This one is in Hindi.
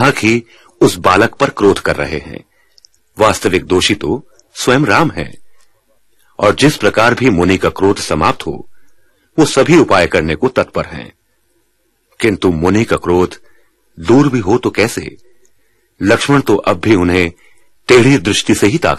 बालक ही उस बालक पर क्रोध कर रहे हैं। वास्तविक दोषी तो स्वयं राम है। और जिस प्रकार भी मुनि का क्रोध समाप्त हो, वो सभी उपाय करने को तत्पर हैं। किंतु मुनि का क्रोध दूर भी हो तो कैसे? लक्ष्मण तो अब भी उन्हें टेढ़ी दृष्टि से ही ताक